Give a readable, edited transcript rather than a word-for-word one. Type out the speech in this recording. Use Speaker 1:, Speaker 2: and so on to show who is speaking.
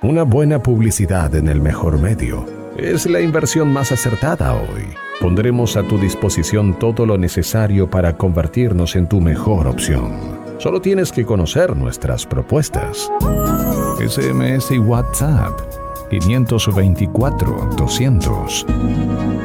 Speaker 1: Una buena publicidad en el mejor medio es la inversión más acertada hoy. Pondremos a tu disposición todo lo necesario para convertirnos en tu mejor opción. Solo tienes que conocer nuestras propuestas. SMS y WhatsApp 524 200.